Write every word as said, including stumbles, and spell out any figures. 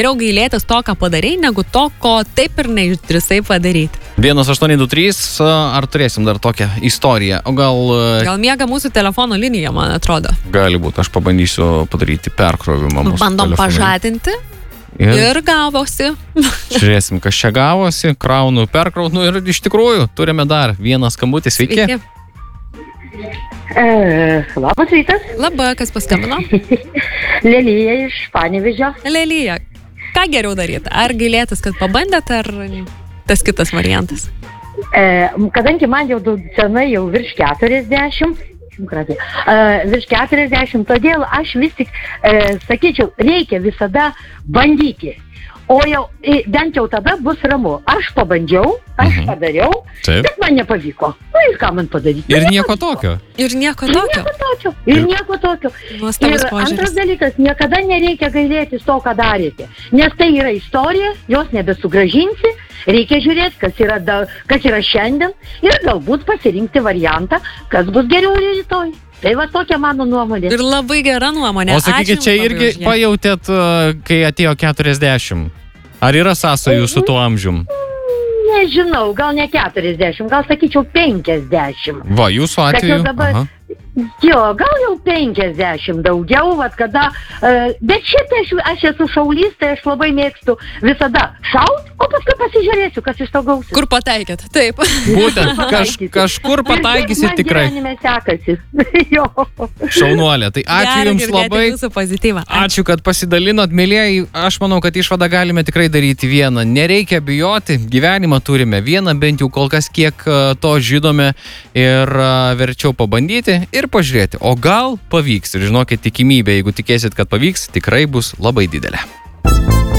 Geriau gailėtis to, ką padarei, negu to, ko taip ir neišdrįsai padaryti. vienas aštuoni du trys, ar turėsim dar tokią istoriją? O gal... Gal miega mūsų telefono linija, man atrodo. Gali būti, aš pabandysiu padaryti perkrovimą mūsų Bandom telefonui. pažadinti Ir, ir gavosi. žiūrėsim, kas čia gavosi, kraunu, perkraunu ir iš tikrųjų turime dar vieną skambutį. Sveiki. Sveiki. E, labas rytas. Labai, kas paskambino? Lelija iš Panevėžio. Lelija, ką geriau daryti? Ar gailėtis, kad pabandėt, ar tas kitas variantas? E, kadangi man jau daug senai, jau virš keturiasdešimt, e, virš keturiasdešimt, todėl aš vis tik, e, sakyčiau, reikia visada bandyti. O jau, e, bent jau tada bus ramu. Aš pabandžiau, aš Mhm. padariau, Taip. bet man nepavyko. Na ir ką man padaryti? Ir nieko tokio. Ir nieko Ir tokio. nieko tokio. Ir nieko tokio. Nuostabus Ir antras požiūris. dalykas, niekada nereikia gailėtis to, ką darėte. Nes tai yra istorija, jos nebesugražinsi, reikia žiūrėti, kas yra, da, kas yra šiandien ir galbūt pasirinkti variantą, kas bus geriau rytoj. Tai va tokia mano nuomonė. Ir labai gera nuomonė. O sakykit, Ačiū čia jums labai irgi už ją. pajautėt, uh, kai atėjo keturiasdešimt. Ar yra sąsajų su tuo amžium? Nežinau, gal ne keturiasdešimt, gal sakyčiau penkiasdešimt. Va, jūsų Bet jau atveju. dabar, Aha. jo, gal jau penkiasdešimt daugiau, vat kada, uh, bet šitą aš, aš esu šaulys, tai aš labai mėgstu visada šaut, o paskui pasižiūrėsiu, kas iš to gausis. Kur pataikėt? Taip. Būtent kaž, kažkur pataikysi Man tikrai. gyvenime sekasi. Jo. Šaunuolė. Tai ačiū Gera Jums girdėti labai. Jūsų pozityvą. Ačiū, kad pasidalinot, mėlyjeji. Aš manau, kad išvadą galime tikrai daryti vieną. Nereikia bijoti, gyvenimą turime vieną, bent jau kol kas kiek uh, to žinome ir uh, verčiau pabandyti ir pažiūrėti. O gal pavyks. Ir žinokit, tikimybė, jeigu tikėsit, kad pavyks, tikrai bus labai didelė.